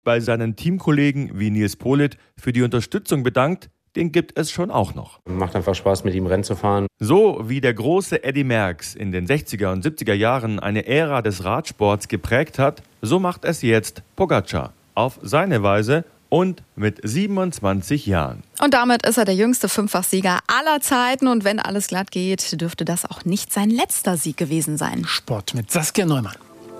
bei seinen Teamkollegen wie Nils Politt für die Unterstützung bedankt, den gibt es schon auch noch. Macht einfach Spaß, mit ihm Rennen zu fahren. So wie der große Eddy Merckx in den 60er und 70er Jahren eine Ära des Radsports geprägt hat, so macht es jetzt Pogačar. Auf seine Weise und mit 27 Jahren. Und damit ist er der jüngste Fünffachsieger aller Zeiten. Und wenn alles glatt geht, dürfte das auch nicht sein letzter Sieg gewesen sein. Sport mit Saskia Neumann.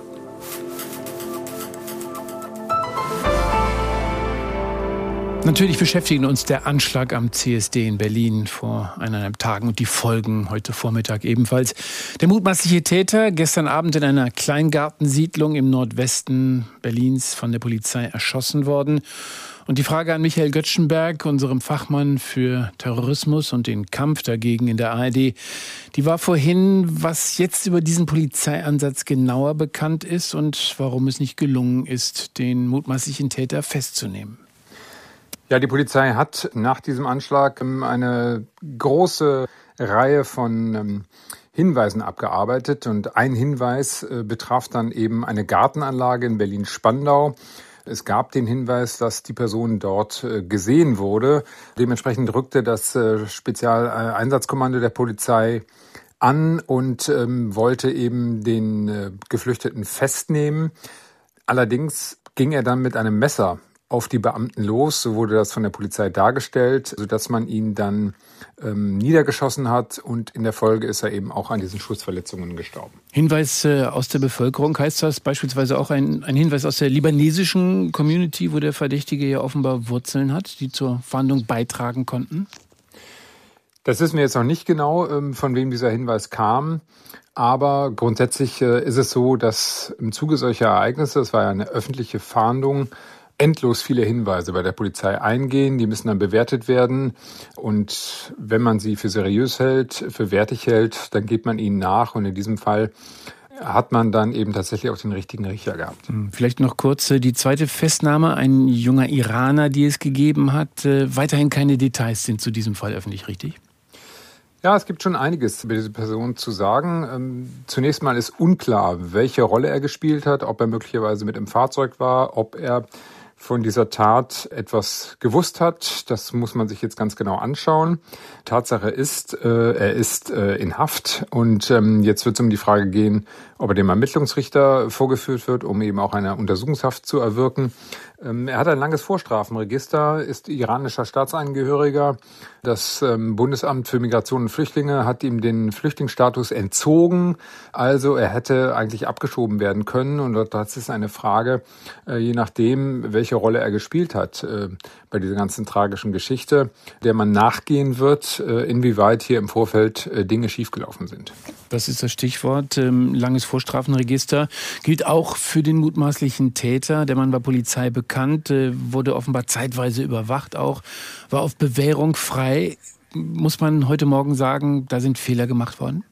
Natürlich beschäftigen uns der Anschlag am CSD in Berlin vor 1,5 Tagen und die Folgen heute Vormittag ebenfalls. Der mutmaßliche Täter, gestern Abend in einer Kleingartensiedlung im Nordwesten Berlins von der Polizei erschossen worden. Und die Frage an Michael Göttschenberg, unserem Fachmann für Terrorismus und den Kampf dagegen in der ARD, die war vorhin, was jetzt über diesen Polizeieinsatz genauer bekannt ist und warum es nicht gelungen ist, den mutmaßlichen Täter festzunehmen. Ja, die Polizei hat nach diesem Anschlag eine große Reihe von Hinweisen abgearbeitet. Und ein Hinweis betraf dann eben eine Gartenanlage in Berlin-Spandau. Es gab den Hinweis, dass die Person dort gesehen wurde. Dementsprechend rückte das Spezialeinsatzkommando der Polizei an und wollte eben den Geflüchteten festnehmen. Allerdings ging er dann mit einem Messer auf die Beamten los, so wurde das von der Polizei dargestellt, sodass man ihn dann niedergeschossen hat und in der Folge ist er eben auch an diesen Schussverletzungen gestorben. Hinweis aus der Bevölkerung, heißt das beispielsweise auch ein Hinweis aus der libanesischen Community, wo der Verdächtige ja offenbar Wurzeln hat, die zur Fahndung beitragen konnten? Das wissen wir jetzt noch nicht genau, von wem dieser Hinweis kam. Aber grundsätzlich ist es so, dass im Zuge solcher Ereignisse, es war ja eine öffentliche Fahndung, endlos viele Hinweise bei der Polizei eingehen, die müssen dann bewertet werden und wenn man sie für seriös hält, für wertig hält, dann geht man ihnen nach und in diesem Fall hat man dann eben tatsächlich auch den richtigen Riecher gehabt. Vielleicht noch kurz die zweite Festnahme, ein junger Iraner, die es gegeben hat. Weiterhin keine Details sind zu diesem Fall öffentlich, richtig? Ja, es gibt schon einiges über diese Person zu sagen. Zunächst mal ist unklar, welche Rolle er gespielt hat, ob er möglicherweise mit im Fahrzeug war, ob er von dieser Tat etwas gewusst hat. Das muss man sich jetzt ganz genau anschauen. Tatsache ist, er ist in Haft und jetzt wird es um die Frage gehen, ob er dem Ermittlungsrichter vorgeführt wird, um eben auch eine Untersuchungshaft zu erwirken. Er hat ein langes Vorstrafenregister, ist iranischer Staatsangehöriger. Das Bundesamt für Migration und Flüchtlinge hat ihm den Flüchtlingsstatus entzogen. Also er hätte eigentlich abgeschoben werden können. Und das ist eine Frage, je nachdem, welche Rolle er gespielt hat bei dieser ganzen tragischen Geschichte, der man nachgehen wird, inwieweit hier im Vorfeld Dinge schiefgelaufen sind. Das ist das Stichwort. Langes Vorstrafenregister gilt auch für den mutmaßlichen Täter. Der Mann war Polizei bekannt, wurde offenbar zeitweise überwacht auch, war auf Bewährung frei. Muss man heute Morgen sagen, da sind Fehler gemacht worden?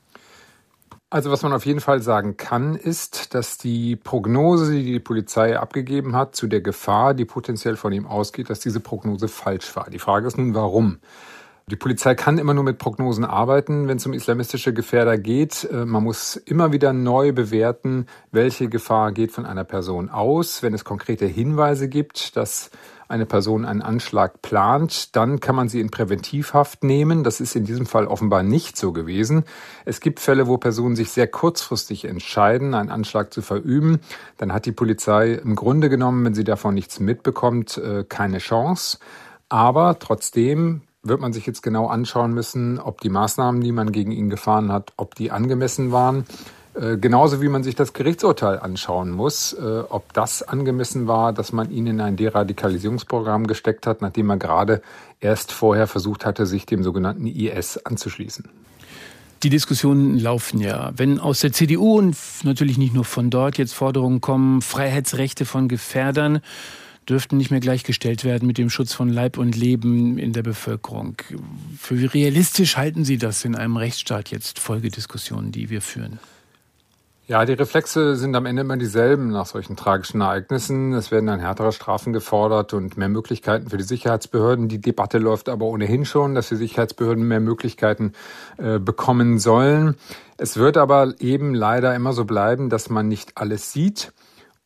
Also was man auf jeden Fall sagen kann, ist, dass die Prognose, die die Polizei abgegeben hat zu der Gefahr, die potenziell von ihm ausgeht, dass diese Prognose falsch war. Die Frage ist nun, warum? Die Polizei kann immer nur mit Prognosen arbeiten, wenn es um islamistische Gefährder geht. Man muss immer wieder neu bewerten, welche Gefahr geht von einer Person aus. Wenn es konkrete Hinweise gibt, dass eine Person einen Anschlag plant, dann kann man sie in Präventivhaft nehmen. Das ist in diesem Fall offenbar nicht so gewesen. Es gibt Fälle, wo Personen sich sehr kurzfristig entscheiden, einen Anschlag zu verüben. Dann hat die Polizei im Grunde genommen, wenn sie davon nichts mitbekommt, keine Chance. Aber trotzdem wird man sich jetzt genau anschauen müssen, ob die Maßnahmen, die man gegen ihn gefahren hat, ob die angemessen waren. Genauso wie man sich das Gerichtsurteil anschauen muss, ob das angemessen war, dass man ihn in ein Deradikalisierungsprogramm gesteckt hat, nachdem er gerade erst vorher versucht hatte, sich dem sogenannten IS anzuschließen. Die Diskussionen laufen ja. Wenn aus der CDU und natürlich nicht nur von dort jetzt Forderungen kommen, Freiheitsrechte von Gefährdern dürften nicht mehr gleichgestellt werden mit dem Schutz von Leib und Leben in der Bevölkerung. Für wie realistisch halten Sie das in einem Rechtsstaat jetzt, Folgediskussionen, die wir führen? Ja, die Reflexe sind am Ende immer dieselben nach solchen tragischen Ereignissen. Es werden dann härtere Strafen gefordert und mehr Möglichkeiten für die Sicherheitsbehörden. Die Debatte läuft aber ohnehin schon, dass die Sicherheitsbehörden mehr Möglichkeiten bekommen sollen. Es wird aber eben leider immer so bleiben, dass man nicht alles sieht.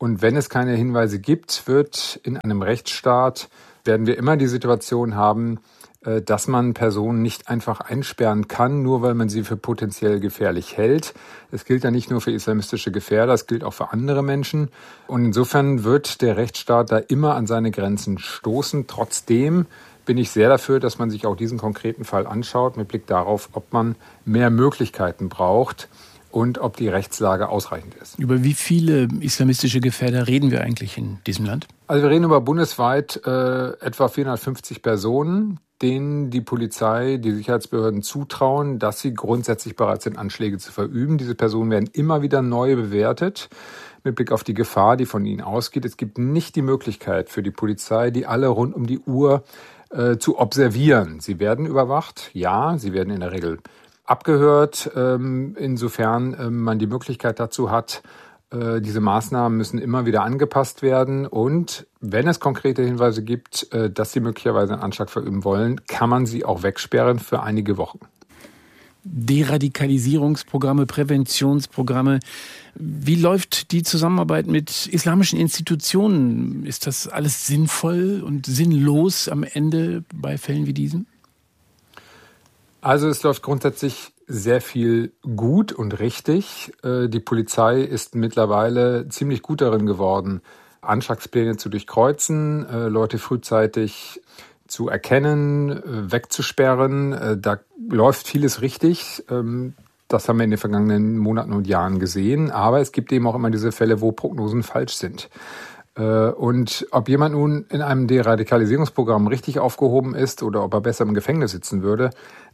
Und wenn es keine Hinweise gibt, in einem Rechtsstaat werden wir immer die Situation haben, dass man Personen nicht einfach einsperren kann, nur weil man sie für potenziell gefährlich hält. Das gilt ja nicht nur für islamistische Gefährder, das gilt auch für andere Menschen. Und insofern wird der Rechtsstaat da immer an seine Grenzen stoßen. Trotzdem bin ich sehr dafür, dass man sich auch diesen konkreten Fall anschaut, mit Blick darauf, ob man mehr Möglichkeiten braucht und ob die Rechtslage ausreichend ist. Über wie viele islamistische Gefährder reden wir eigentlich in diesem Land? Also wir reden über bundesweit etwa 450 Personen, denen die Polizei, die Sicherheitsbehörden zutrauen, dass sie grundsätzlich bereit sind, Anschläge zu verüben. Diese Personen werden immer wieder neu bewertet mit Blick auf die Gefahr, die von ihnen ausgeht. Es gibt nicht die Möglichkeit für die Polizei, die alle rund um die Uhr zu observieren. Sie werden überwacht, ja, sie werden in der Regel abgehört, insofern man die Möglichkeit dazu hat. Diese Maßnahmen müssen immer wieder angepasst werden und wenn es konkrete Hinweise gibt, dass sie möglicherweise einen Anschlag verüben wollen, kann man sie auch wegsperren für einige Wochen. Deradikalisierungsprogramme, Präventionsprogramme. Wie läuft die Zusammenarbeit mit islamischen Institutionen? Ist das alles sinnvoll und sinnlos am Ende bei Fällen wie diesen? Also es läuft grundsätzlich sehr viel gut und richtig. Die Polizei ist mittlerweile ziemlich gut darin geworden, Anschlagspläne zu durchkreuzen, Leute frühzeitig zu erkennen, wegzusperren. Da läuft vieles richtig. Das haben wir in den vergangenen Monaten und Jahren gesehen. Aber es gibt eben auch immer diese Fälle, wo Prognosen falsch sind. Und ob jemand nun in einem Deradikalisierungsprogramm richtig aufgehoben ist oder ob er besser im Gefängnis sitzen würde,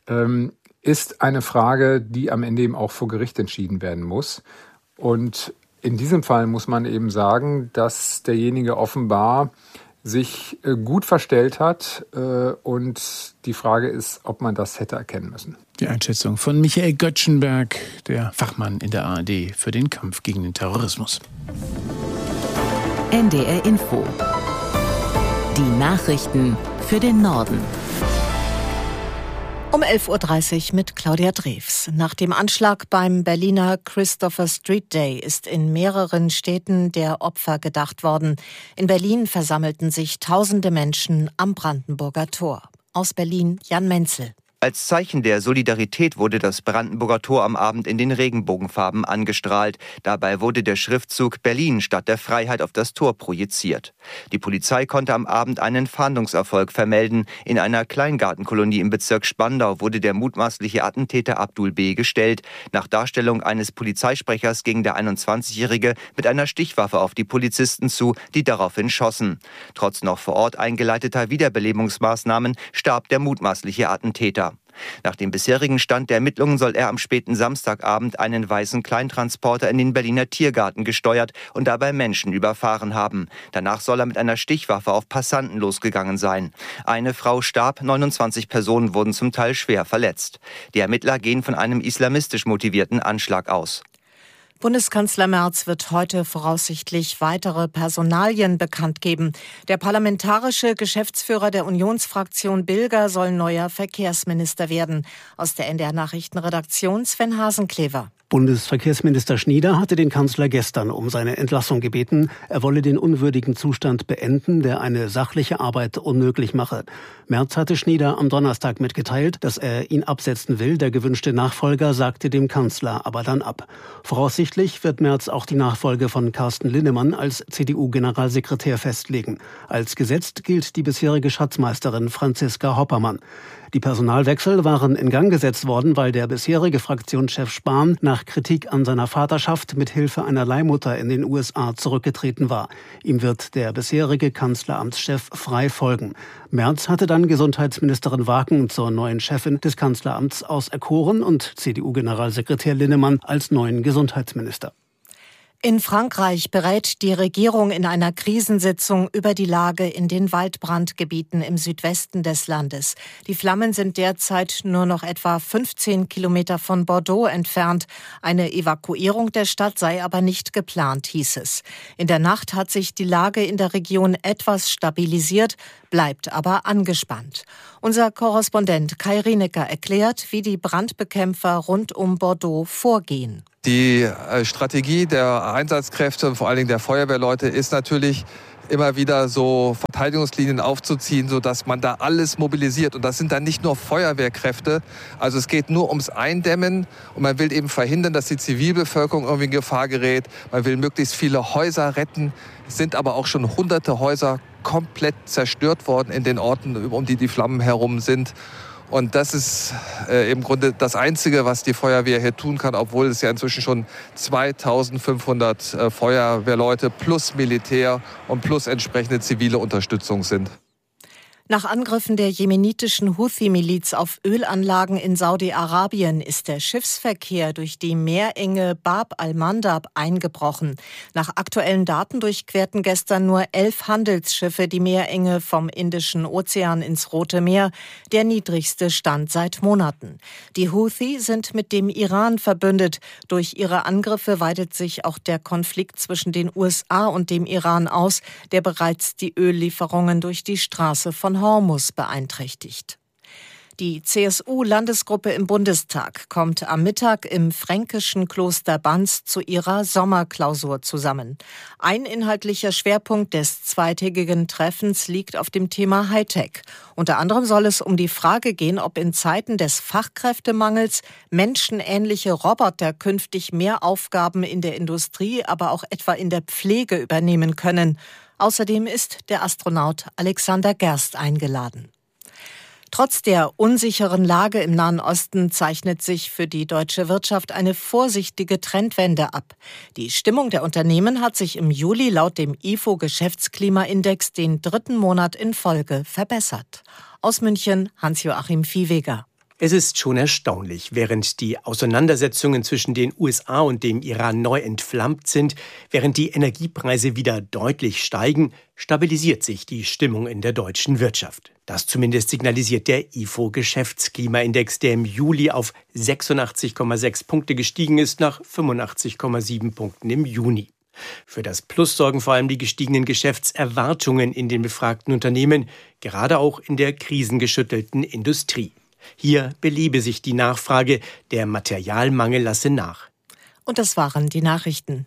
ist eine Frage, die am Ende eben auch vor Gericht entschieden werden muss. Und in diesem Fall muss man eben sagen, dass derjenige offenbar sich gut verstellt hat und die Frage ist, ob man das hätte erkennen müssen. Die Einschätzung von Michael Göttschenberg, der Fachmann in der ARD für den Kampf gegen den Terrorismus. NDR Info. Die Nachrichten für den Norden. Um 11.30 Uhr mit Claudia Drews. Nach dem Anschlag beim Berliner Christopher Street Day ist in mehreren Städten der Opfer gedacht worden. In Berlin versammelten sich tausende Menschen am Brandenburger Tor. Aus Berlin Jan Menzel. Als Zeichen der Solidarität wurde das Brandenburger Tor am Abend in den Regenbogenfarben angestrahlt. Dabei wurde der Schriftzug Berlin statt der Freiheit auf das Tor projiziert. Die Polizei konnte am Abend einen Fahndungserfolg vermelden. In einer Kleingartenkolonie im Bezirk Spandau wurde der mutmaßliche Attentäter Abdul B. gestellt. Nach Darstellung eines Polizeisprechers ging der 21-Jährige mit einer Stichwaffe auf die Polizisten zu, die daraufhin schossen. Trotz noch vor Ort eingeleiteter Wiederbelebungsmaßnahmen starb der mutmaßliche Attentäter. Nach dem bisherigen Stand der Ermittlungen soll er am späten Samstagabend einen weißen Kleintransporter in den Berliner Tiergarten gesteuert und dabei Menschen überfahren haben. Danach soll er mit einer Stichwaffe auf Passanten losgegangen sein. Eine Frau starb, 29 Personen wurden zum Teil schwer verletzt. Die Ermittler gehen von einem islamistisch motivierten Anschlag aus. Bundeskanzler Merz wird heute voraussichtlich weitere Personalien bekannt geben. Der parlamentarische Geschäftsführer der Unionsfraktion Bilger soll neuer Verkehrsminister werden. Aus der NDR Nachrichtenredaktion Sven Hasenklever. Bundesverkehrsminister Schnieder hatte den Kanzler gestern um seine Entlassung gebeten. Er wolle den unwürdigen Zustand beenden, der eine sachliche Arbeit unmöglich mache. Merz hatte Schnieder am Donnerstag mitgeteilt, dass er ihn absetzen will. Der gewünschte Nachfolger sagte dem Kanzler aber dann ab. Voraussichtlich wird Merz auch die Nachfolge von Carsten Linnemann als CDU-Generalsekretär festlegen. Als gesetzt gilt die bisherige Schatzmeisterin Franziska Hoppermann. Die Personalwechsel waren in Gang gesetzt worden, weil der bisherige Fraktionschef Spahn nach Kritik an seiner Vaterschaft mit Hilfe einer Leihmutter in den USA zurückgetreten war. Ihm wird der bisherige Kanzleramtschef frei folgen. Merz hatte dann Gesundheitsministerin Waken zur neuen Chefin des Kanzleramts auserkoren und CDU-Generalsekretär Linnemann als neuen Gesundheitsminister. In Frankreich berät die Regierung in einer Krisensitzung über die Lage in den Waldbrandgebieten im Südwesten des Landes. Die Flammen sind derzeit nur noch etwa 15 Kilometer von Bordeaux entfernt. Eine Evakuierung der Stadt sei aber nicht geplant, hieß es. In der Nacht hat sich die Lage in der Region etwas stabilisiert, bleibt aber angespannt. Unser Korrespondent Kai Rienecker erklärt, wie die Brandbekämpfer rund um Bordeaux vorgehen. Die Strategie der Einsatzkräfte, vor allen Dingen der Feuerwehrleute, ist natürlich immer wieder so Verteidigungslinien aufzuziehen, sodass man da alles mobilisiert. Und das sind dann nicht nur Feuerwehrkräfte. Also es geht nur ums Eindämmen und man will eben verhindern, dass die Zivilbevölkerung irgendwie in Gefahr gerät. Man will möglichst viele Häuser retten. Es sind aber auch schon hunderte Häuser komplett zerstört worden in den Orten, um die Flammen herum sind. Und das ist im Grunde das Einzige, was die Feuerwehr hier tun kann, obwohl es ja inzwischen schon 2500 Feuerwehrleute plus Militär und plus entsprechende zivile Unterstützung sind. Nach Angriffen der jemenitischen Houthi-Miliz auf Ölanlagen in Saudi-Arabien ist der Schiffsverkehr durch die Meerenge Bab al-Mandab eingebrochen. Nach aktuellen Daten durchquerten gestern nur 11 Handelsschiffe die Meerenge vom Indischen Ozean ins Rote Meer, der niedrigste Stand seit Monaten. Die Houthi sind mit dem Iran verbündet. Durch ihre Angriffe weitet sich auch der Konflikt zwischen den USA und dem Iran aus, der bereits die Öllieferungen durch die Straße von Hormuz beeinträchtigt. Die CSU-Landesgruppe im Bundestag kommt am Mittag im fränkischen Kloster Banz zu ihrer Sommerklausur zusammen. Ein inhaltlicher Schwerpunkt des zweitägigen Treffens liegt auf dem Thema Hightech. Unter anderem soll es um die Frage gehen, ob in Zeiten des Fachkräftemangels menschenähnliche Roboter künftig mehr Aufgaben in der Industrie, aber auch etwa in der Pflege übernehmen können. Außerdem ist der Astronaut Alexander Gerst eingeladen. Trotz der unsicheren Lage im Nahen Osten zeichnet sich für die deutsche Wirtschaft eine vorsichtige Trendwende ab. Die Stimmung der Unternehmen hat sich im Juli laut dem IFO-Geschäftsklimaindex den 3. Monat in Folge verbessert. Aus München Hans-Joachim Viehweger. Es ist schon erstaunlich, während die Auseinandersetzungen zwischen den USA und dem Iran neu entflammt sind, während die Energiepreise wieder deutlich steigen, stabilisiert sich die Stimmung in der deutschen Wirtschaft. Das zumindest signalisiert der IFO-Geschäftsklimaindex, der im Juli auf 86,6 Punkte gestiegen ist, nach 85,7 Punkten im Juni. Für das Plus sorgen vor allem die gestiegenen Geschäftserwartungen in den befragten Unternehmen, gerade auch in der krisengeschüttelten Industrie. Hier belebe sich die Nachfrage, der Materialmangel lasse nach. Und das waren die Nachrichten.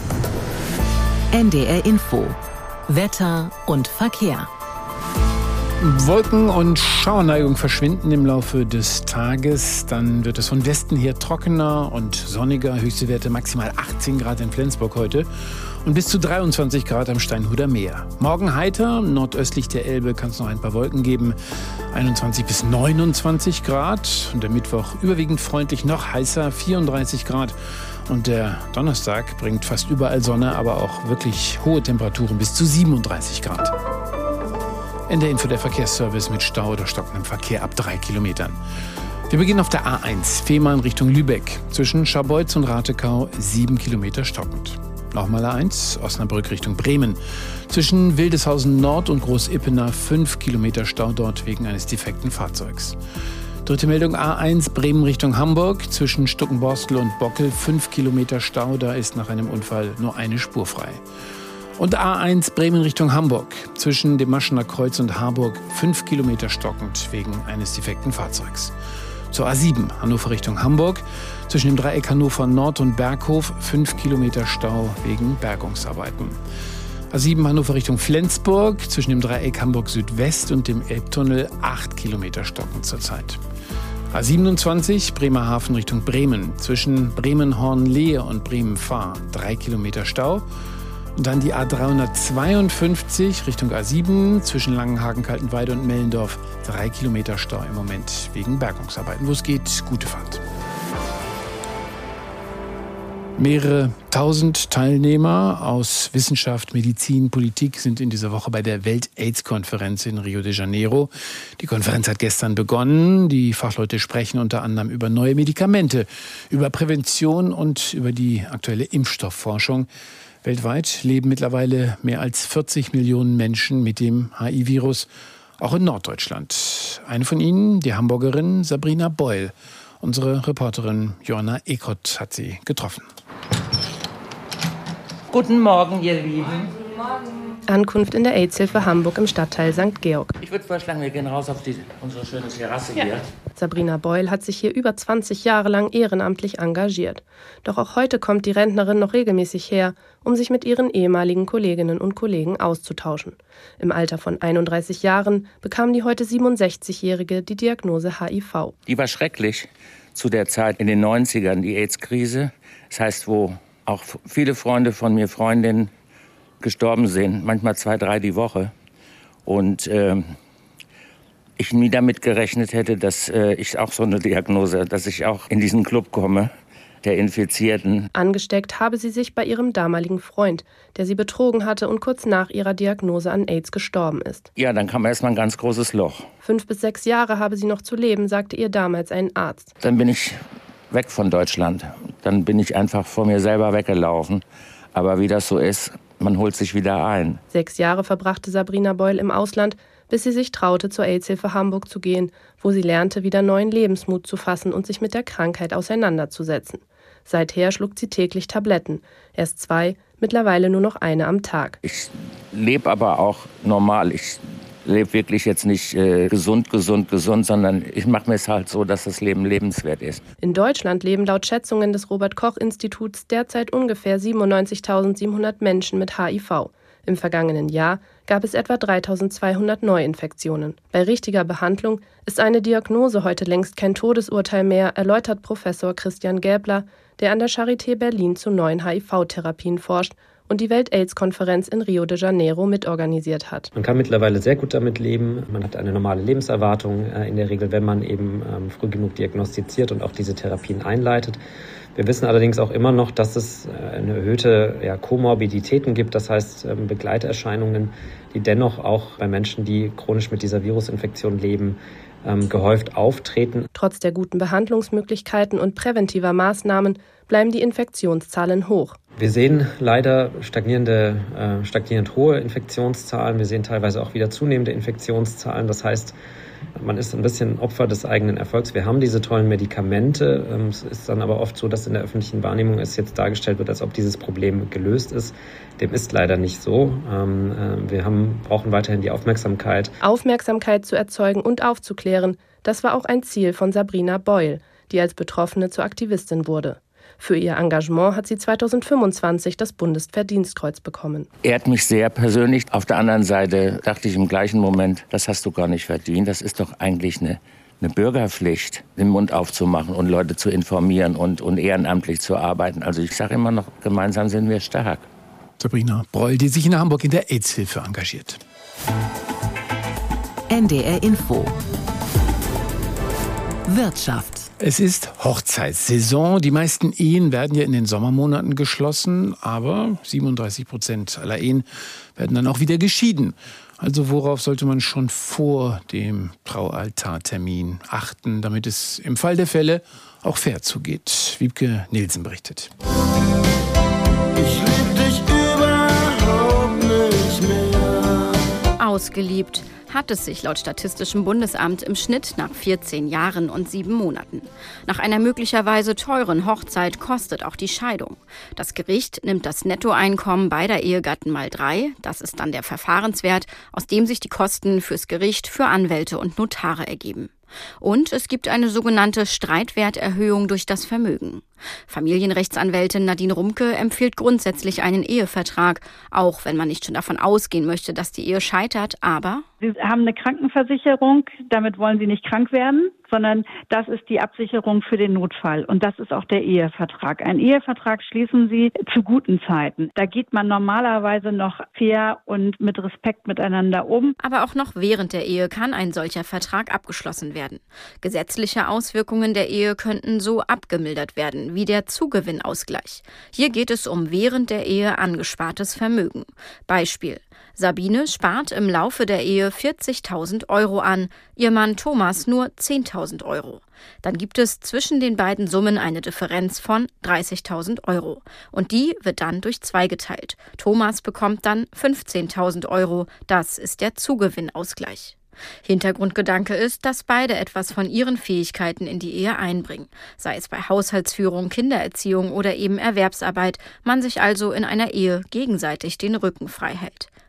NDR Info. Wetter und Verkehr. Wolken und Schauerneigung verschwinden im Laufe des Tages. Dann wird es von Westen her trockener und sonniger. Höchste Werte maximal 18 Grad in Flensburg heute und bis zu 23 Grad am Steinhuder Meer. Morgen heiter, nordöstlich der Elbe kann es noch ein paar Wolken geben. 21 bis 29 Grad und der Mittwoch überwiegend freundlich, noch heißer, 34 Grad. Und der Donnerstag bringt fast überall Sonne, aber auch wirklich hohe Temperaturen bis zu 37 Grad. NDR Info, der Verkehrsservice mit Stau oder stockendem Verkehr ab 3 Kilometern. Wir beginnen auf der A1, Fehmarn Richtung Lübeck. Zwischen Scharbeutz und Ratekau 7 Kilometer stockend. Nochmal A1, Osnabrück Richtung Bremen. Zwischen Wildeshausen Nord und Großippener 5 Kilometer Stau dort wegen eines defekten Fahrzeugs. Dritte Meldung A1, Bremen Richtung Hamburg. Zwischen Stuckenborstel und Bockel 5 Kilometer Stau. Da ist nach einem Unfall nur eine Spur frei. Und A1 Bremen Richtung Hamburg. Zwischen dem Maschener Kreuz und Harburg 5 Kilometer stockend wegen eines defekten Fahrzeugs. Zur A7 Hannover Richtung Hamburg. Zwischen dem Dreieck Hannover Nord und Berghof 5 Kilometer Stau wegen Bergungsarbeiten. A7 Hannover Richtung Flensburg. Zwischen dem Dreieck Hamburg Südwest und dem Elbtunnel 8 Kilometer stockend zurzeit. A27 Bremerhaven Richtung Bremen. Zwischen Bremen-Hornlehe und Bremen-Fahr 3 Kilometer Stau. Und dann die A352 Richtung A7 zwischen Langenhagen, Kaltenweide und Mellendorf. 3 Kilometer Stau im Moment wegen Bergungsarbeiten. Wo es geht, gute Fahrt. Mehrere tausend Teilnehmer aus Wissenschaft, Medizin, Politik sind in dieser Woche bei der Welt-AIDS-Konferenz in Rio de Janeiro. Die Konferenz hat gestern begonnen. Die Fachleute sprechen unter anderem über neue Medikamente, über Prävention und über die aktuelle Impfstoffforschung. Weltweit leben mittlerweile mehr als 40 Millionen Menschen mit dem HIV-Virus, auch in Norddeutschland. Eine von ihnen, die Hamburgerin Sabrina Beul. Unsere Reporterin Joanna Ekott hat sie getroffen. Guten Morgen, ihr Lieben. Guten Morgen. Ankunft in der AIDS-Hilfe Hamburg im Stadtteil St. Georg. Ich würde vorschlagen, wir gehen raus auf unsere schöne Terrasse hier. Sabrina Beul hat sich hier über 20 Jahre lang ehrenamtlich engagiert. Doch auch heute kommt die Rentnerin noch regelmäßig her, um sich mit ihren ehemaligen Kolleginnen und Kollegen auszutauschen. Im Alter von 31 Jahren bekam die heute 67-Jährige die Diagnose HIV. Die war schrecklich zu der Zeit in den 90ern, die AIDS-Krise. Das heißt, wo auch viele Freunde von mir, Freundinnen, gestorben sind, manchmal 2, 3 die Woche. Und ich nie damit gerechnet hätte, dass ich auch so eine Diagnose, dass ich auch in diesen Club komme, der Infizierten. Angesteckt habe sie sich bei ihrem damaligen Freund, der sie betrogen hatte und kurz nach ihrer Diagnose an AIDS gestorben ist. Ja, dann kam erstmal ein ganz großes Loch. 5 bis 6 Jahre habe sie noch zu leben, sagte ihr damals ein Arzt. Dann bin ich weg von Deutschland. Dann bin ich einfach vor mir selber weggelaufen. Aber wie das so ist, man holt sich wieder ein. 6 Jahre verbrachte Sabrina Beul im Ausland, bis sie sich traute, zur AIDS-Hilfe Hamburg zu gehen, wo sie lernte, wieder neuen Lebensmut zu fassen und sich mit der Krankheit auseinanderzusetzen. Seither schluckt sie täglich Tabletten. Erst 2, mittlerweile nur noch eine am Tag. Ich lebe aber auch normal. Ich lebe wirklich jetzt nicht gesund, sondern ich mache mir es halt so, dass das Leben lebenswert ist. In Deutschland leben laut Schätzungen des Robert-Koch-Instituts derzeit ungefähr 97.700 Menschen mit HIV. Im vergangenen Jahr gab es etwa 3.200 Neuinfektionen. Bei richtiger Behandlung ist eine Diagnose heute längst kein Todesurteil mehr, erläutert Professor Christian Gäbler, der an der Charité Berlin zu neuen HIV-Therapien forscht und die Welt-AIDS-Konferenz in Rio de Janeiro mitorganisiert hat. Man kann mittlerweile sehr gut damit leben. Man hat eine normale Lebenserwartung in der Regel, wenn man eben früh genug diagnostiziert und auch diese Therapien einleitet. Wir wissen allerdings auch immer noch, dass es eine erhöhte Komorbiditäten gibt, das heißt Begleiterscheinungen, die dennoch auch bei Menschen, die chronisch mit dieser Virusinfektion leben, gehäuft auftreten. Trotz der guten Behandlungsmöglichkeiten und präventiver Maßnahmen bleiben die Infektionszahlen hoch. Wir sehen leider stagnierend hohe Infektionszahlen. Wir sehen teilweise auch wieder zunehmende Infektionszahlen. Das heißt, man ist ein bisschen Opfer des eigenen Erfolgs. Wir haben diese tollen Medikamente. Es ist dann aber oft so, dass in der öffentlichen Wahrnehmung es jetzt dargestellt wird, als ob dieses Problem gelöst ist. Dem ist leider nicht so. Wir brauchen weiterhin die Aufmerksamkeit. Aufmerksamkeit zu erzeugen und aufzuklären, das war auch ein Ziel von Sabrina Beul, die als Betroffene zur Aktivistin wurde. Für ihr Engagement hat sie 2025 das Bundesverdienstkreuz bekommen. Ehrt mich sehr persönlich. Auf der anderen Seite dachte ich im gleichen Moment, das hast du gar nicht verdient. Das ist doch eigentlich eine Bürgerpflicht, den Mund aufzumachen und Leute zu informieren und ehrenamtlich zu arbeiten. Also ich sage immer noch, gemeinsam sind wir stark. Sabrina Beul, die sich in Hamburg in der AIDS-Hilfe engagiert. NDR Info. Wirtschaft. Es ist Hochzeitssaison. Die meisten Ehen werden ja in den Sommermonaten geschlossen, aber 37% aller Ehen werden dann auch wieder geschieden. Also worauf sollte man schon vor dem Traualtartermin achten, damit es im Fall der Fälle auch fair zugeht? Wiebke Nielsen berichtet. Ich lieb dich überhaupt nicht mehr. Ausgeliebt hat es sich laut Statistischem Bundesamt im Schnitt nach 14 Jahren und 7 Monaten. Nach einer möglicherweise teuren Hochzeit kostet auch die Scheidung. Das Gericht nimmt das Nettoeinkommen beider Ehegatten mal 3. Das ist dann der Verfahrenswert, aus dem sich die Kosten fürs Gericht, für Anwälte und Notare ergeben. Und es gibt eine sogenannte Streitwerterhöhung durch das Vermögen. Familienrechtsanwältin Nadine Rumke empfiehlt grundsätzlich einen Ehevertrag, auch wenn man nicht schon davon ausgehen möchte, dass die Ehe scheitert, aber Sie haben eine Krankenversicherung, damit wollen Sie nicht krank werden, sondern das ist die Absicherung für den Notfall und das ist auch der Ehevertrag. Ein Ehevertrag schließen Sie zu guten Zeiten. Da geht man normalerweise noch fair und mit Respekt miteinander um. Aber auch noch während der Ehe kann ein solcher Vertrag abgeschlossen werden. Gesetzliche Auswirkungen der Ehe könnten so abgemildert werden, wie der Zugewinnausgleich. Hier geht es um während der Ehe angespartes Vermögen. Beispiel: Sabine spart im Laufe der Ehe 40.000 Euro an, ihr Mann Thomas nur 10.000 Euro. Dann gibt es zwischen den beiden Summen eine Differenz von 30.000 Euro. Und die wird dann durch 2 geteilt. Thomas bekommt dann 15.000 Euro. Das ist der Zugewinnausgleich. Hintergrundgedanke ist, dass beide etwas von ihren Fähigkeiten in die Ehe einbringen. Sei es bei Haushaltsführung, Kindererziehung oder eben Erwerbsarbeit, man sich also in einer Ehe gegenseitig den Rücken frei hält.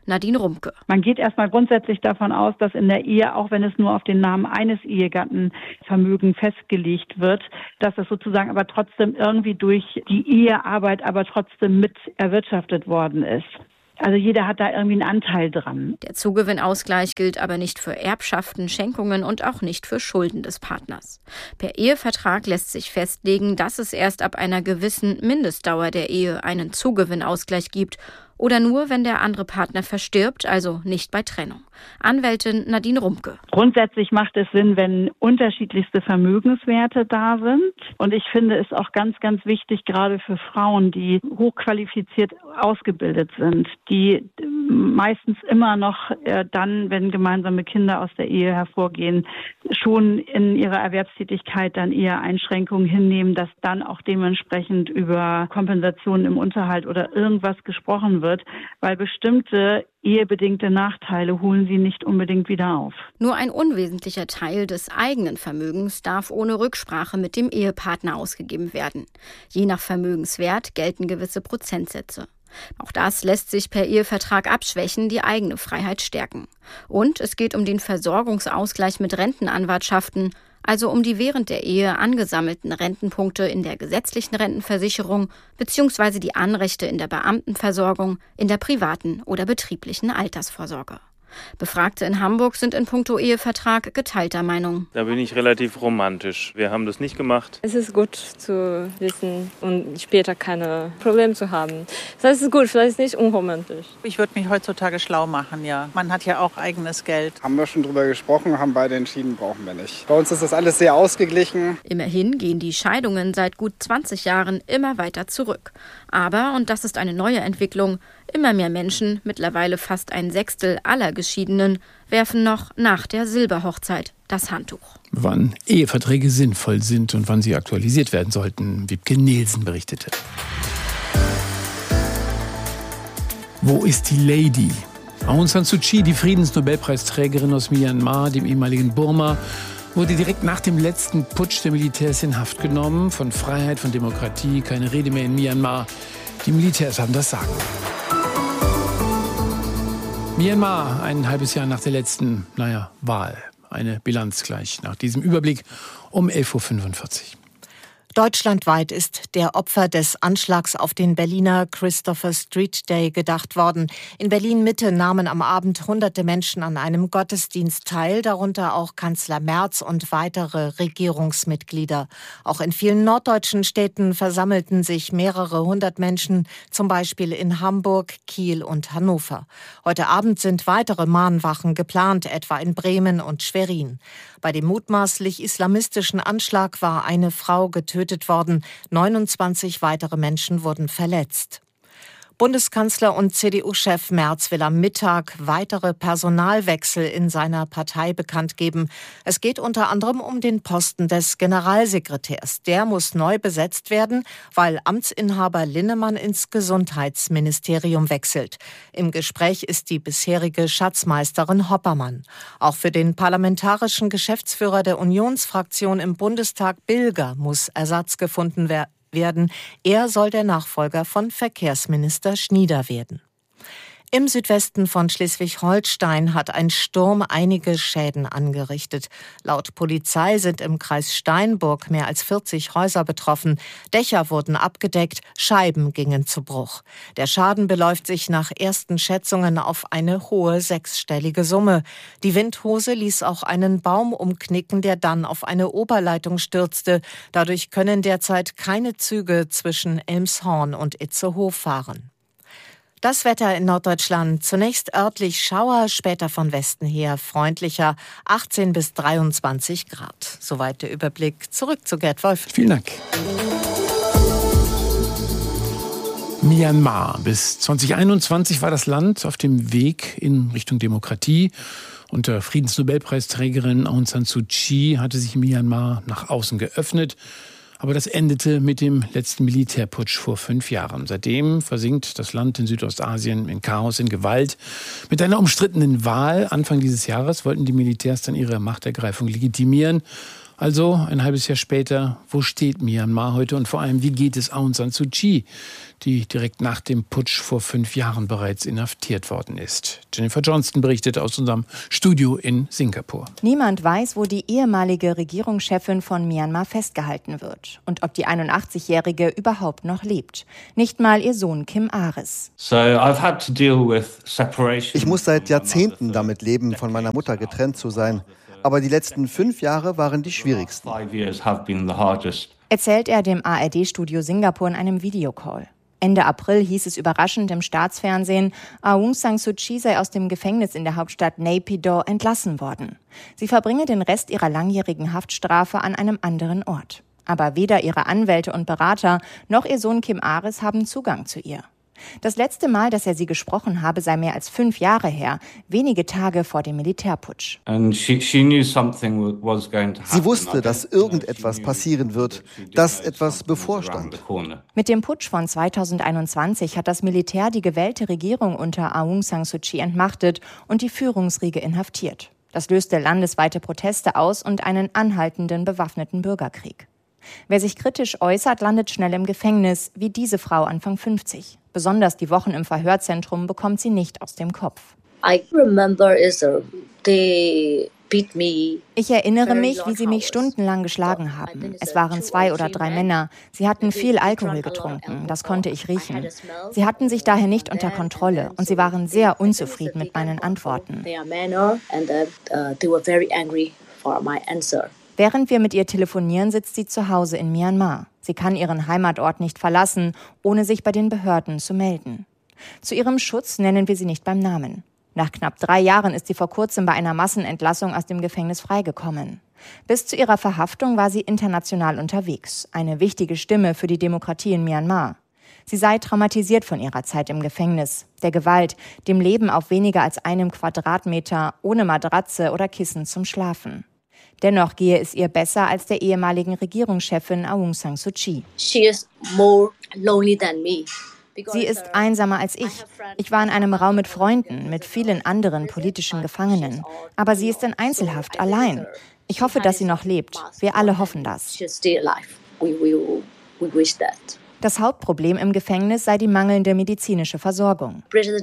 Nadine Rumke. Man geht erstmal grundsätzlich davon aus, dass in der Ehe, auch wenn es nur auf den Namen eines Ehegatten Vermögen festgelegt wird, dass das sozusagen aber trotzdem irgendwie durch die Ehearbeit aber trotzdem mit erwirtschaftet worden ist. Also jeder hat da irgendwie einen Anteil dran. Der Zugewinnausgleich gilt aber nicht für Erbschaften, Schenkungen und auch nicht für Schulden des Partners. Per Ehevertrag lässt sich festlegen, dass es erst ab einer gewissen Mindestdauer der Ehe einen Zugewinnausgleich gibt oder nur, wenn der andere Partner verstirbt, also nicht bei Trennung. Anwältin Nadine Rumke. Grundsätzlich macht es Sinn, wenn unterschiedlichste Vermögenswerte da sind. Und ich finde es auch ganz, ganz wichtig, gerade für Frauen, die hochqualifiziert ausgebildet sind, die meistens immer noch dann, wenn gemeinsame Kinder aus der Ehe hervorgehen, schon in ihrer Erwerbstätigkeit dann eher Einschränkungen hinnehmen, dass dann auch dementsprechend über Kompensationen im Unterhalt oder irgendwas gesprochen wird, weil bestimmte ehebedingte Nachteile holen sie nicht unbedingt wieder auf. Nur ein unwesentlicher Teil des eigenen Vermögens darf ohne Rücksprache mit dem Ehepartner ausgegeben werden. Je nach Vermögenswert gelten gewisse Prozentsätze. Auch das lässt sich per Ehevertrag abschwächen, die eigene Freiheit stärken. Und es geht um den Versorgungsausgleich mit Rentenanwartschaften, also um die während der Ehe angesammelten Rentenpunkte in der gesetzlichen Rentenversicherung bzw. die Anrechte in der Beamtenversorgung, in der privaten oder betrieblichen Altersvorsorge. Befragte in Hamburg sind in puncto Ehevertrag geteilter Meinung. Da bin ich relativ romantisch. Wir haben das nicht gemacht. Es ist gut zu wissen und später keine Probleme zu haben. Das ist gut, vielleicht nicht unromantisch. Ich würde mich heutzutage schlau machen, ja. Man hat ja auch eigenes Geld. Haben wir schon drüber gesprochen, haben beide entschieden, brauchen wir nicht. Bei uns ist das alles sehr ausgeglichen. Immerhin gehen die Scheidungen seit gut 20 Jahren immer weiter zurück. Aber, und das ist eine neue Entwicklung, immer mehr Menschen, mittlerweile fast ein Sechstel aller Geschiedenen, werfen noch nach der Silberhochzeit das Handtuch. Wann Eheverträge sinnvoll sind und wann sie aktualisiert werden sollten, Wiebke Nielsen berichtete. Wo ist die Lady? Aung San Suu Kyi, die Friedensnobelpreisträgerin aus Myanmar, dem ehemaligen Burma, wurde direkt nach dem letzten Putsch der Militärs in Haft genommen. Von Freiheit, von Demokratie, keine Rede mehr in Myanmar. Die Militärs haben das Sagen. Myanmar, ein halbes Jahr nach der letzten, Wahl. Eine Bilanz gleich nach diesem Überblick um 11.45 Uhr. Deutschlandweit ist der Opfer des Anschlags auf den Berliner Christopher Street Day gedacht worden. In Berlin-Mitte nahmen am Abend hunderte Menschen an einem Gottesdienst teil, darunter auch Kanzler Merz und weitere Regierungsmitglieder. Auch in vielen norddeutschen Städten versammelten sich mehrere hundert Menschen, zum Beispiel in Hamburg, Kiel und Hannover. Heute Abend sind weitere Mahnwachen geplant, etwa in Bremen und Schwerin. Bei dem mutmaßlich islamistischen Anschlag war eine Frau getötet worden, 29 weitere Menschen wurden verletzt. Bundeskanzler und CDU-Chef Merz will am Mittag weitere Personalwechsel in seiner Partei bekannt geben. Es geht unter anderem um den Posten des Generalsekretärs. Der muss neu besetzt werden, weil Amtsinhaber Linnemann ins Gesundheitsministerium wechselt. Im Gespräch ist die bisherige Schatzmeisterin Hoppermann. Auch für den parlamentarischen Geschäftsführer der Unionsfraktion im Bundestag Bilger muss Ersatz gefunden werden. Er soll der Nachfolger von Verkehrsminister Schnieder werden. Im Südwesten von Schleswig-Holstein hat ein Sturm einige Schäden angerichtet. Laut Polizei sind im Kreis Steinburg mehr als 40 Häuser betroffen. Dächer wurden abgedeckt, Scheiben gingen zu Bruch. Der Schaden beläuft sich nach ersten Schätzungen auf eine hohe sechsstellige Summe. Die Windhose ließ auch einen Baum umknicken, der dann auf eine Oberleitung stürzte. Dadurch können derzeit keine Züge zwischen Elmshorn und Itzehoe fahren. Das Wetter in Norddeutschland. Zunächst örtlich Schauer, später von Westen her freundlicher, 18 bis 23 Grad. Soweit der Überblick. Zurück zu Gerd Wolf. Vielen Dank. Myanmar. Bis 2021 war das Land auf dem Weg in Richtung Demokratie. Unter Friedensnobelpreisträgerin Aung San Suu Kyi hatte sich Myanmar nach außen geöffnet. Aber das endete mit dem letzten Militärputsch vor 5 Jahren. Seitdem versinkt das Land in Südostasien in Chaos, in Gewalt. Mit einer umstrittenen Wahl Anfang dieses Jahres wollten die Militärs dann ihre Machtergreifung legitimieren. Also ein halbes Jahr später, wo steht Myanmar heute und vor allem, wie geht es Aung San Suu Kyi, die direkt nach dem Putsch vor 5 Jahren bereits inhaftiert worden ist? Jennifer Johnston berichtet aus unserem Studio in Singapur. Niemand weiß, wo die ehemalige Regierungschefin von Myanmar festgehalten wird und ob die 81-Jährige überhaupt noch lebt. Nicht mal ihr Sohn Kim Aris. Ich muss seit Jahrzehnten damit leben, von meiner Mutter getrennt zu sein. Aber die letzten 5 Jahre waren die schwierigsten. Erzählt er dem ARD-Studio Singapur in einem Videocall. Ende April hieß es überraschend im Staatsfernsehen, Aung San Suu Kyi sei aus dem Gefängnis in der Hauptstadt Naypyidaw entlassen worden. Sie verbringe den Rest ihrer langjährigen Haftstrafe an einem anderen Ort. Aber weder ihre Anwälte und Berater noch ihr Sohn Kim Aris haben Zugang zu ihr. Das letzte Mal, dass er sie gesprochen habe, sei mehr als 5 Jahre her, wenige Tage vor dem Militärputsch. Sie wusste, dass irgendetwas passieren wird, dass etwas bevorstand. Mit dem Putsch von 2021 hat das Militär die gewählte Regierung unter Aung San Suu Kyi entmachtet und die Führungsriege inhaftiert. Das löste landesweite Proteste aus und einen anhaltenden bewaffneten Bürgerkrieg. Wer sich kritisch äußert, landet schnell im Gefängnis, wie diese Frau Anfang 50. Besonders die Wochen im Verhörzentrum bekommt sie nicht aus dem Kopf. Ich erinnere mich, wie sie mich stundenlang geschlagen haben. Es waren 2 oder 3 Männer. Sie hatten viel Alkohol getrunken, das konnte ich riechen. Sie hatten sich daher nicht unter Kontrolle und sie waren sehr unzufrieden mit meinen Antworten. Während wir mit ihr telefonieren, sitzt sie zu Hause in Myanmar. Sie kann ihren Heimatort nicht verlassen, ohne sich bei den Behörden zu melden. Zu ihrem Schutz nennen wir sie nicht beim Namen. Nach knapp 3 Jahren ist sie vor kurzem bei einer Massenentlassung aus dem Gefängnis freigekommen. Bis zu ihrer Verhaftung war sie international unterwegs, eine wichtige Stimme für die Demokratie in Myanmar. Sie sei traumatisiert von ihrer Zeit im Gefängnis, der Gewalt, dem Leben auf weniger als 1 Quadratmeter, ohne Matratze oder Kissen zum Schlafen. Dennoch gehe es ihr besser als der ehemaligen Regierungschefin Aung San Suu Kyi. Sie ist einsamer als ich. Ich war in einem Raum mit Freunden, mit vielen anderen politischen Gefangenen. Aber sie ist in Einzelhaft, allein. Ich hoffe, dass sie noch lebt. Wir alle hoffen das. Das Hauptproblem im Gefängnis sei die mangelnde medizinische Versorgung.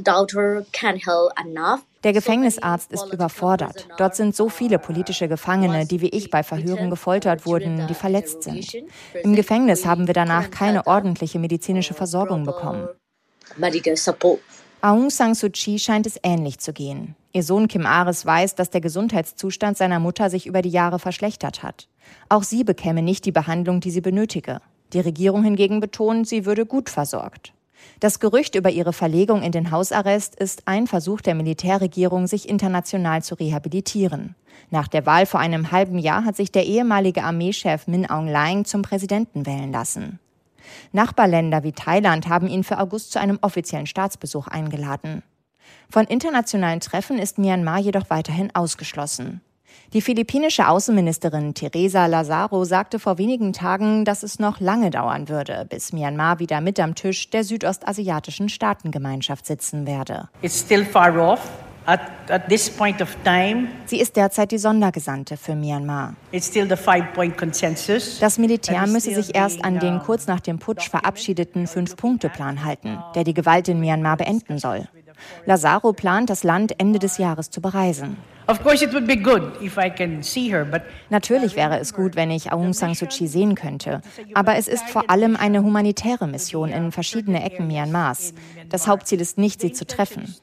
Der Gefängnisarzt ist überfordert. Dort sind so viele politische Gefangene, die wie ich bei Verhören gefoltert wurden, die verletzt sind. Im Gefängnis haben wir danach keine ordentliche medizinische Versorgung bekommen. Aung San Suu Kyi scheint es ähnlich zu gehen. Ihr Sohn Kim Aris weiß, dass der Gesundheitszustand seiner Mutter sich über die Jahre verschlechtert hat. Auch sie bekäme nicht die Behandlung, die sie benötige. Die Regierung hingegen betont, sie würde gut versorgt. Das Gerücht über ihre Verlegung in den Hausarrest ist ein Versuch der Militärregierung, sich international zu rehabilitieren. Nach der Wahl vor einem halben Jahr hat sich der ehemalige Armeechef Min Aung Hlaing zum Präsidenten wählen lassen. Nachbarländer wie Thailand haben ihn für August zu einem offiziellen Staatsbesuch eingeladen. Von internationalen Treffen ist Myanmar jedoch weiterhin ausgeschlossen. Die philippinische Außenministerin Teresa Lazaro sagte vor wenigen Tagen, dass es noch lange dauern würde, bis Myanmar wieder mit am Tisch der südostasiatischen Staatengemeinschaft sitzen werde. Sie ist derzeit die Sondergesandte für Myanmar. Das Militär müsse sich erst an den kurz nach dem Putsch verabschiedeten 5-Punkte-Plan halten, der die Gewalt in Myanmar beenden soll. Lazaro plant, das Land Ende des Jahres zu bereisen. Natürlich wäre es gut, wenn ich Aung San Suu Kyi sehen könnte. Aber es ist vor allem eine humanitäre Mission in verschiedene Ecken Myanmars. Das Hauptziel ist nicht, sie zu treffen.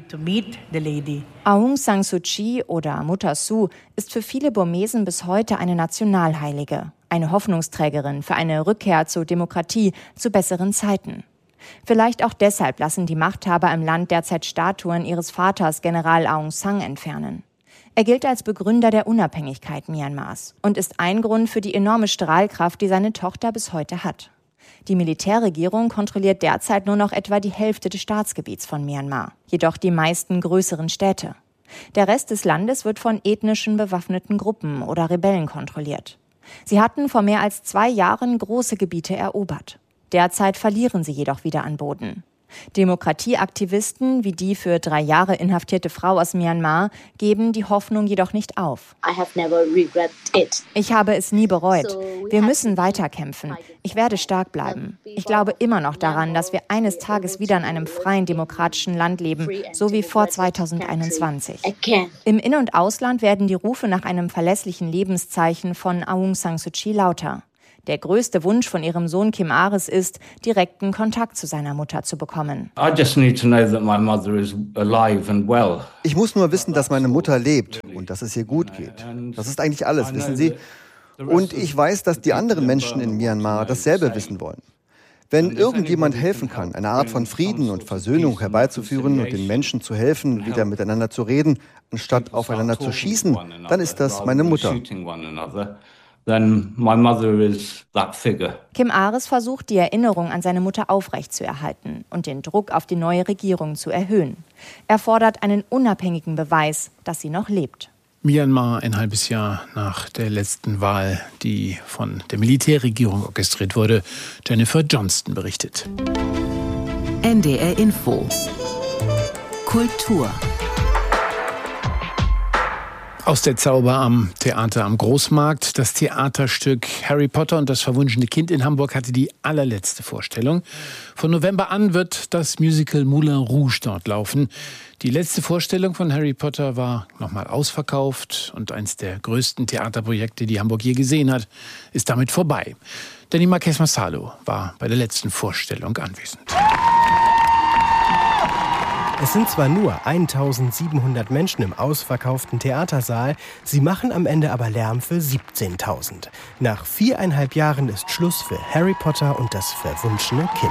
Aung San Suu Kyi oder Mutter Su ist für viele Burmesen bis heute eine Nationalheilige. Eine Hoffnungsträgerin für eine Rückkehr zur Demokratie, zu besseren Zeiten. Vielleicht auch deshalb lassen die Machthaber im Land derzeit Statuen ihres Vaters, General Aung San, entfernen. Er gilt als Begründer der Unabhängigkeit Myanmars und ist ein Grund für die enorme Strahlkraft, die seine Tochter bis heute hat. Die Militärregierung kontrolliert derzeit nur noch etwa die Hälfte des Staatsgebiets von Myanmar, jedoch die meisten größeren Städte. Der Rest des Landes wird von ethnischen bewaffneten Gruppen oder Rebellen kontrolliert. Sie hatten vor mehr als 2 Jahren große Gebiete erobert. Derzeit verlieren sie jedoch wieder an Boden. Demokratieaktivisten wie die für 3 Jahre inhaftierte Frau aus Myanmar geben die Hoffnung jedoch nicht auf. Ich habe es nie bereut. Wir müssen weiterkämpfen. Ich werde stark bleiben. Ich glaube immer noch daran, dass wir eines Tages wieder in einem freien, demokratischen Land leben, so wie vor 2021. Im In- und Ausland werden die Rufe nach einem verlässlichen Lebenszeichen von Aung San Suu Kyi lauter. Der größte Wunsch von ihrem Sohn Kim Aris ist, direkten Kontakt zu seiner Mutter zu bekommen. Ich muss nur wissen, dass meine Mutter lebt und dass es ihr gut geht. Das ist eigentlich alles, wissen Sie. Und ich weiß, dass die anderen Menschen in Myanmar dasselbe wissen wollen. Wenn irgendjemand helfen kann, eine Art von Frieden und Versöhnung herbeizuführen und den Menschen zu helfen, wieder miteinander zu reden, anstatt aufeinander zu schießen, dann ist das meine Mutter. Kim Aris versucht, die Erinnerung an seine Mutter aufrechtzuerhalten und den Druck auf die neue Regierung zu erhöhen. Er fordert einen unabhängigen Beweis, dass sie noch lebt. Myanmar ein halbes Jahr nach der letzten Wahl, die von der Militärregierung orchestriert wurde. Jennifer Johnston berichtet. NDR Info. Kultur. Aus der Zauber am Theater am Großmarkt. Das Theaterstück Harry Potter und das verwunschene Kind in Hamburg hatte die allerletzte Vorstellung. Von November an wird das Musical Moulin Rouge dort laufen. Die letzte Vorstellung von Harry Potter war nochmal ausverkauft und eins der größten Theaterprojekte, die Hamburg je gesehen hat, ist damit vorbei. Danny Marquez Massalo war bei der letzten Vorstellung anwesend. Es sind zwar nur 1700 Menschen im ausverkauften Theatersaal, sie machen am Ende aber Lärm für 17.000. Nach 4,5 Jahren ist Schluss für Harry Potter und das verwunschene Kind.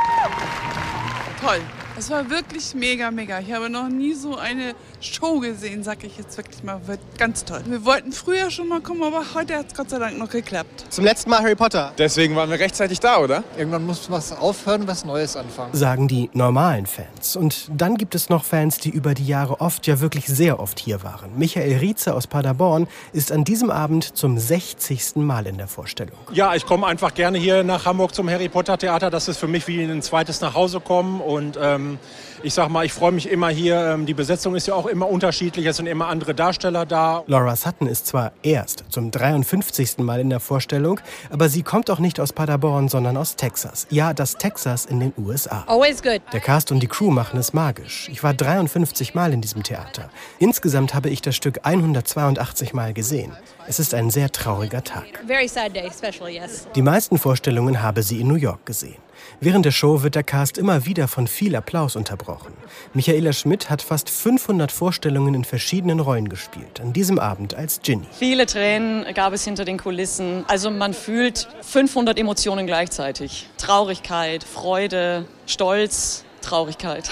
Toll. Es war wirklich mega. Ich habe noch nie so eine Show gesehen, sag ich jetzt wirklich mal. Wird ganz toll. Wir wollten früher schon mal kommen, aber heute hat es Gott sei Dank noch geklappt. Zum letzten Mal Harry Potter. Deswegen waren wir rechtzeitig da, oder? Irgendwann muss was aufhören, was Neues anfangen. Sagen die normalen Fans. Und dann gibt es noch Fans, die über die Jahre oft, ja wirklich sehr oft hier waren. Michael Rietze aus Paderborn ist an diesem Abend zum 60. Mal in der Vorstellung. Ja, ich komme einfach gerne hier nach Hamburg zum Harry Potter Theater. Das ist für mich wie ein zweites Nachhausekommen. Und ich sag mal, ich freue mich immer hier. Die Besetzung ist ja auch immer unterschiedlich. Es sind immer andere Darsteller da. Laura Sutton ist zwar erst zum 53. Mal in der Vorstellung, aber sie kommt auch nicht aus Paderborn, sondern aus Texas. Ja, das Texas in den USA. Always good. Der Cast und die Crew machen es magisch. Ich war 53 Mal in diesem Theater. Insgesamt habe ich das Stück 182 Mal gesehen. Es ist ein sehr trauriger Tag. Very sad day, especially, yes. Die meisten Vorstellungen habe sie in New York gesehen. Während der Show wird der Cast immer wieder von viel Applaus unterbrochen. Michaela Schmidt hat fast 500 Vorstellungen in verschiedenen Rollen gespielt. An diesem Abend als Ginny. Viele Tränen gab es hinter den Kulissen. Also man fühlt 500 Emotionen gleichzeitig. Traurigkeit, Freude, Stolz, Traurigkeit.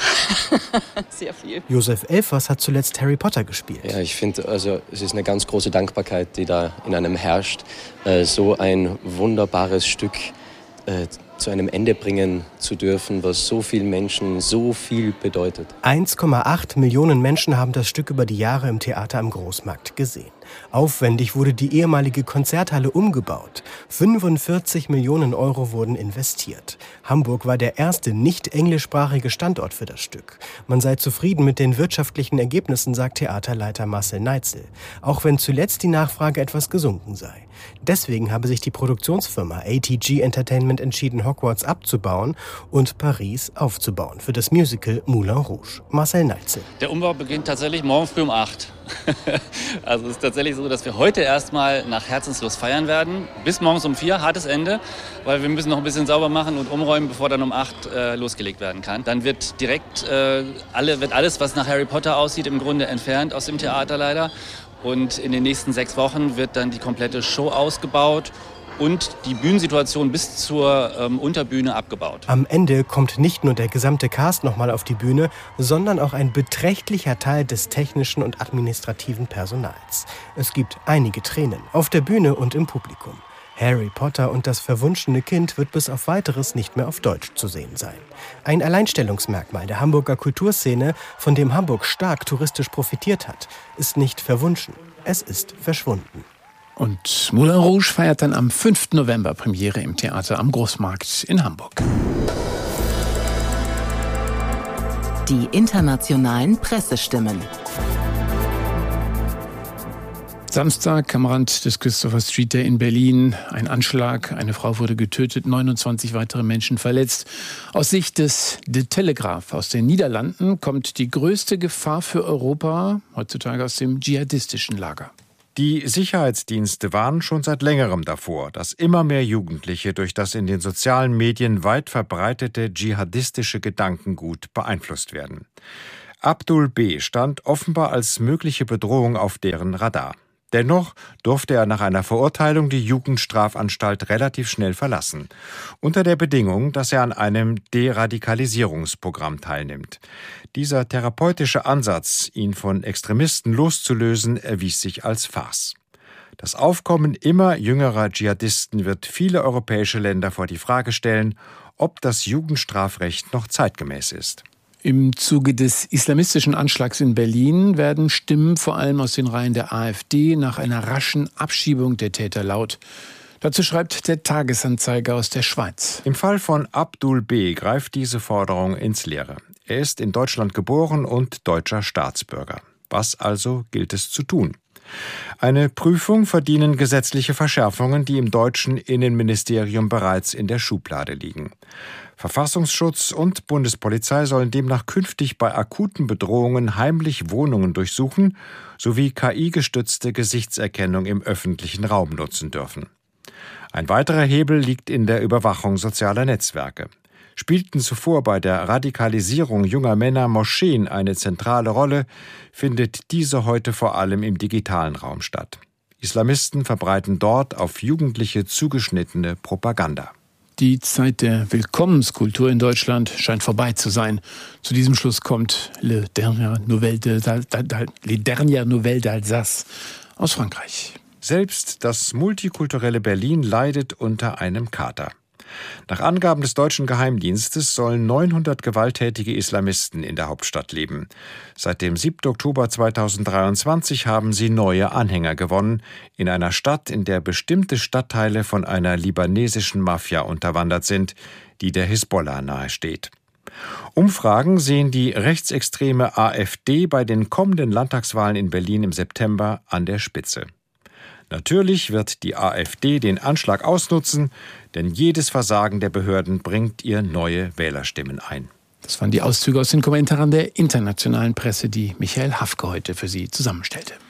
Sehr viel. Josef Elfers hat zuletzt Harry Potter gespielt. Ja, ich finde, also, es ist eine ganz große Dankbarkeit, die da in einem herrscht, so ein wunderbares Stück zu einem Ende bringen zu dürfen, was so vielen Menschen so viel bedeutet. 1,8 Millionen Menschen haben das Stück über die Jahre im Theater am Großmarkt gesehen. Aufwendig wurde die ehemalige Konzerthalle umgebaut. 45 Millionen Euro wurden investiert. Hamburg war der erste nicht englischsprachige Standort für das Stück. Man sei zufrieden mit den wirtschaftlichen Ergebnissen, sagt Theaterleiter Marcel Neitzel. Auch wenn zuletzt die Nachfrage etwas gesunken sei. Deswegen habe sich die Produktionsfirma ATG Entertainment entschieden, Hogwarts abzubauen und Paris aufzubauen für das Musical Moulin Rouge. Marcel Neitzel. Der Umbau beginnt tatsächlich morgen früh um 8. Also es ist tatsächlich so, dass wir heute erstmal nach Herzenslust feiern werden. Bis morgens um 4, hartes Ende, weil wir müssen noch ein bisschen sauber machen und umräumen, bevor dann um 8 losgelegt werden kann. Dann wird direkt wird alles, was nach Harry Potter aussieht, im Grunde entfernt aus dem Theater leider. Und in den nächsten 6 Wochen wird dann die komplette Show ausgebaut und die Bühnensituation bis zur Unterbühne abgebaut. Am Ende kommt nicht nur der gesamte Cast nochmal auf die Bühne, sondern auch ein beträchtlicher Teil des technischen und administrativen Personals. Es gibt einige Tränen auf der Bühne und im Publikum. Harry Potter und das verwunschene Kind wird bis auf Weiteres nicht mehr auf Deutsch zu sehen sein. Ein Alleinstellungsmerkmal der Hamburger Kulturszene, von dem Hamburg stark touristisch profitiert hat, ist nicht verwunschen, es ist verschwunden. Und Moulin Rouge feiert dann am 5. November Premiere im Theater am Großmarkt in Hamburg. Die internationalen Pressestimmen. Samstag am Rand des Christopher Street Day in Berlin. Ein Anschlag, eine Frau wurde getötet, 29 weitere Menschen verletzt. Aus Sicht des The Telegraph aus den Niederlanden kommt die größte Gefahr für Europa heutzutage aus dem dschihadistischen Lager. Die Sicherheitsdienste warnen schon seit längerem davor, dass immer mehr Jugendliche durch das in den sozialen Medien weit verbreitete dschihadistische Gedankengut beeinflusst werden. Abdul B. stand offenbar als mögliche Bedrohung auf deren Radar. Dennoch durfte er nach einer Verurteilung die Jugendstrafanstalt relativ schnell verlassen, unter der Bedingung, dass er an einem Deradikalisierungsprogramm teilnimmt. Dieser therapeutische Ansatz, ihn von Extremisten loszulösen, erwies sich als Farce. Das Aufkommen immer jüngerer Dschihadisten wird viele europäische Länder vor die Frage stellen, ob das Jugendstrafrecht noch zeitgemäß ist. Im Zuge des islamistischen Anschlags in Berlin werden Stimmen vor allem aus den Reihen der AfD nach einer raschen Abschiebung der Täter laut. Dazu schreibt der Tagesanzeiger aus der Schweiz. Im Fall von Abdul B. greift diese Forderung ins Leere. Er ist in Deutschland geboren und deutscher Staatsbürger. Was also gilt es zu tun? Eine Prüfung verdienen gesetzliche Verschärfungen, die im deutschen Innenministerium bereits in der Schublade liegen. Verfassungsschutz und Bundespolizei sollen demnach künftig bei akuten Bedrohungen heimlich Wohnungen durchsuchen sowie KI-gestützte Gesichtserkennung im öffentlichen Raum nutzen dürfen. Ein weiterer Hebel liegt in der Überwachung sozialer Netzwerke. Spielten zuvor bei der Radikalisierung junger Männer Moscheen eine zentrale Rolle, findet diese heute vor allem im digitalen Raum statt. Islamisten verbreiten dort auf Jugendliche zugeschnittene Propaganda. Die Zeit der Willkommenskultur in Deutschland scheint vorbei zu sein. Zu diesem Schluss kommt Les Dernières Nouvelles d'Alsace aus Frankreich. Selbst das multikulturelle Berlin leidet unter einem Kater. Nach Angaben des deutschen Geheimdienstes sollen 900 gewalttätige Islamisten in der Hauptstadt leben. Seit dem 7. Oktober 2023 haben sie neue Anhänger gewonnen, in einer Stadt, in der bestimmte Stadtteile von einer libanesischen Mafia unterwandert sind, die der Hisbollah nahesteht. Umfragen sehen die rechtsextreme AfD bei den kommenden Landtagswahlen in Berlin im September an der Spitze. Natürlich wird die AfD den Anschlag ausnutzen, denn jedes Versagen der Behörden bringt ihr neue Wählerstimmen ein. Das waren die Auszüge aus den Kommentaren der internationalen Presse, die Michael Hafke heute für Sie zusammenstellte.